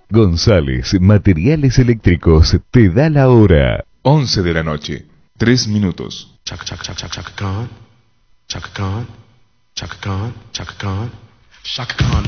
González Materiales Eléctricos te da la hora. 11 de la noche, 3 minutos. Chaka Chaka Chaka Chaka Khan, Chaka Khan, Chaka Khan, Chaka Khan, Chaka Khan.